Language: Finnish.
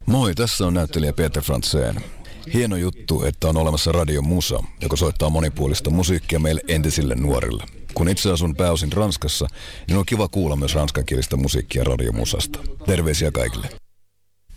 Moi, tässä on näyttelijä Peter Frantzén. Hieno juttu, että on olemassa Radio Musa, joka soittaa monipuolista musiikkia meille entisille nuorille. Kun itse asun pääosin Ranskassa, niin on kiva kuulla myös ranskankielistä musiikkia Radio Musasta. Terveisiä kaikille.